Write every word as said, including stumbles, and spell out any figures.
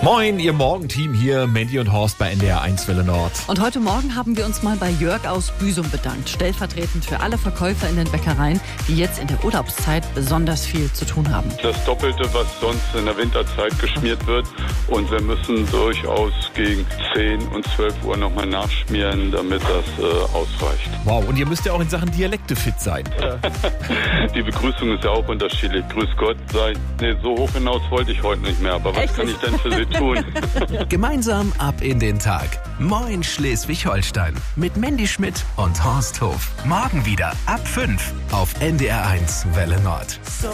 Moin, ihr Morgenteam hier, Mandy und Horst bei N D R eins Welle Nord. Und heute Morgen haben wir uns mal bei Jörg aus Büsum bedankt, stellvertretend für alle Verkäufer in den Bäckereien, die jetzt in der Urlaubszeit besonders viel zu tun haben. Das Doppelte, was sonst in der Winterzeit geschmiert wird, und wir müssen durchaus gegen zehn und zwölf Uhr nochmal nachschmieren, damit das äh, ausreicht. Wow, und ihr müsst ja auch in Sachen Dialekte fit sein. Die Begrüßung ist ja auch unterschiedlich. Grüß Gott, sei, nee, so hoch hinaus wollte ich heute nicht mehr, aber was Echt? kann ich denn für Sie tun? Gemeinsam ab in den Tag. Moin Schleswig-Holstein mit Mandy Schmidt und Horst Hof. Morgen wieder ab fünf auf N D R eins Welle Nord.